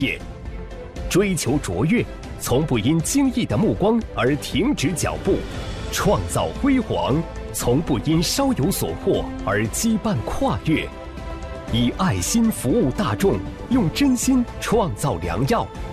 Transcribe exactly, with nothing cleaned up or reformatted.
业。追求卓越，从不因惊异的目光而停止脚步；创造辉煌，从不因稍有所获而羁绊跨越。以爱心服务大众，用真心创造良药，